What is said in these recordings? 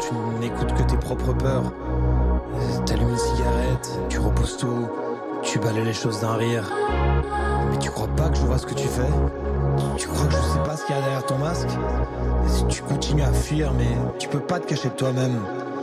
tu n'écoutes que tes propres peurs. T'allumes une cigarette, tu repousses tout, tu balayes les choses d'un rire. Mais tu crois pas que je vois ce que tu fais? Tu crois que je sais pas ce qu'il y a derrière ton masque? Tu continues à fuir, mais tu peux pas te cacher de toi-même.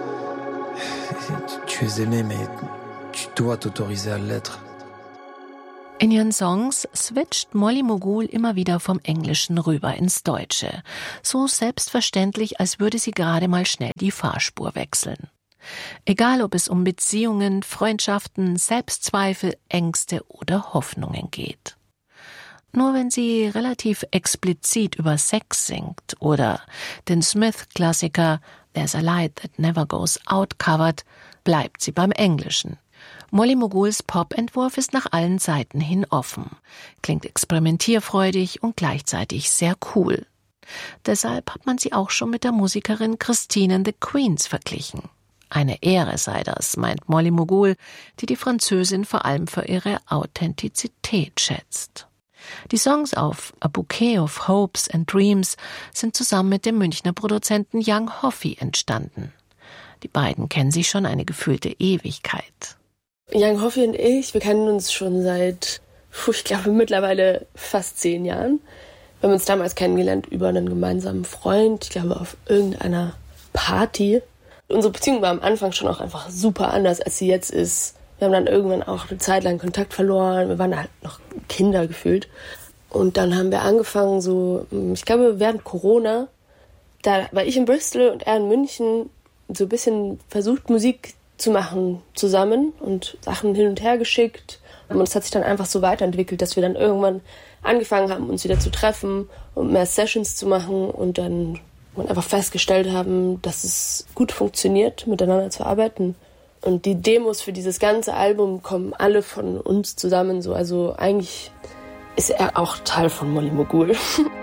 Tu es aimé, mais tu dois t'autoriser à l'être. In ihren Songs switcht Molly Mogul immer wieder vom Englischen rüber ins Deutsche. So selbstverständlich, als würde sie gerade mal schnell die Fahrspur wechseln. Egal, ob es um Beziehungen, Freundschaften, Selbstzweifel, Ängste oder Hoffnungen geht. Nur wenn sie relativ explizit über Sex singt oder den Smith-Klassiker There's a Light That Never Goes Out covert, bleibt sie beim Englischen. Molly Moguls Pop-Entwurf ist nach allen Seiten hin offen, klingt experimentierfreudig und gleichzeitig sehr cool. Deshalb hat man sie auch schon mit der Musikerin Christine and the Queens verglichen. Eine Ehre sei das, meint Molly Mogul, die Französin vor allem für ihre Authentizität schätzt. Die Songs auf A Bouquet of Hopes and Dreams sind zusammen mit dem Münchner Produzenten Young Hoffy entstanden. Die beiden kennen sich schon eine gefühlte Ewigkeit. Young Hoffy und ich, wir kennen uns schon seit, ich glaube, mittlerweile fast 10 Jahren. Wir haben uns damals kennengelernt über einen gemeinsamen Freund, ich glaube, auf irgendeiner Party. Unsere Beziehung war am Anfang schon auch einfach super anders, als sie jetzt ist. Wir haben dann irgendwann auch eine Zeit lang Kontakt verloren. Wir waren halt noch Kinder gefühlt. Und dann haben wir angefangen, so, ich glaube, während Corona, da war ich in Bristol und er in München, so ein bisschen versucht, Musik zu machen zusammen und Sachen hin und her geschickt. Und es hat sich dann einfach so weiterentwickelt, dass wir dann irgendwann angefangen haben, uns wieder zu treffen und mehr Sessions zu machen und dann einfach festgestellt haben, dass es gut funktioniert, miteinander zu arbeiten. Und die Demos für dieses ganze Album kommen alle von uns zusammen. So. Also eigentlich ist er auch Teil von Molly Mogul.